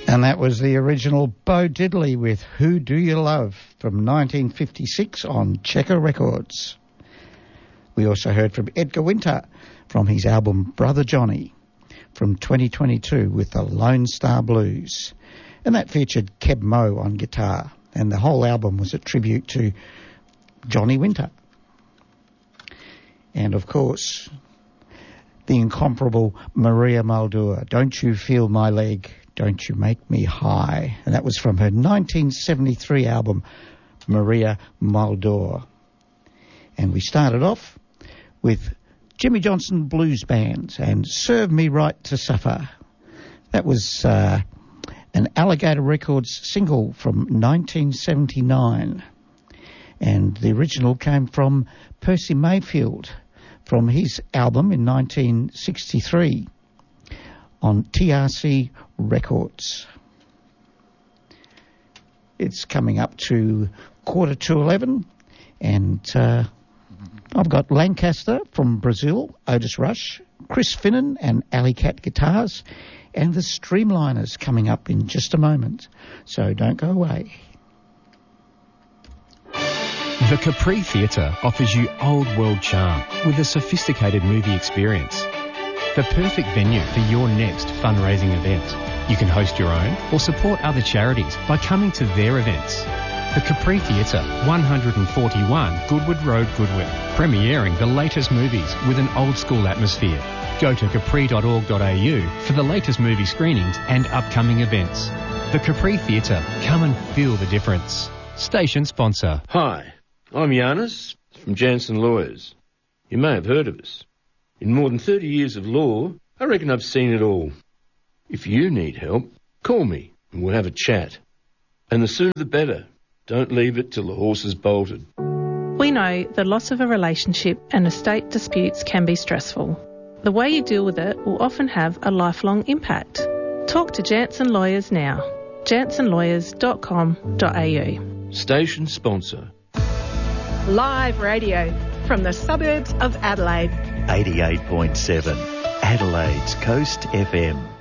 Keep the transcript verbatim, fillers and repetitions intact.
And that was the original Bo Diddley with Who Do You Love from nineteen fifty-six on Checker Records. We also heard from Edgar Winter from his album Brother Johnny from twenty twenty-two with the Lone Star Blues. And that featured Keb Mo on guitar. And the whole album was a tribute to Johnny Winter. And, of course, the incomparable Maria Muldaur, Don't You Feel My Leg, Don't You Make Me High. And that was from her nineteen seventy-three album, Maria Muldaur. And we started off with Jimmy Johnson Blues Band and Serve Me Right to Suffer. That was uh, an Alligator Records single from nineteen seventy-nine. And the original came from Percy Mayfield from his album in nineteen sixty-three on T R C Records. It's coming up to quarter to eleven, and uh, I've got Lancaster from Brazil, Otis Rush, Chris Finnan and Alley Cat Guitars, and the Streamliners coming up in just a moment. So don't go away. The Capri Theatre offers you old world charm with a sophisticated movie experience. The perfect venue for your next fundraising event. You can host your own or support other charities by coming to their events. The Capri Theatre, one forty-one Goodwood Road, Goodwood, premiering the latest movies with an old school atmosphere. Go to capri dot org dot a u for the latest movie screenings and upcoming events. The Capri Theatre, come and feel the difference. Station sponsor. Hi, I'm Giannis from Jansen Lawyers. You may have heard of us. In more than thirty years of law, I reckon I've seen it all. If you need help, call me and we'll have a chat. And the sooner the better. Don't leave it till the horse has bolted. We know the loss of a relationship and estate disputes can be stressful. The way you deal with it will often have a lifelong impact. Talk to Jansen Lawyers now. jansen lawyers dot com dot a u. Station sponsor. Live radio from the suburbs of Adelaide. eighty-eight point seven, Adelaide's Coast F M.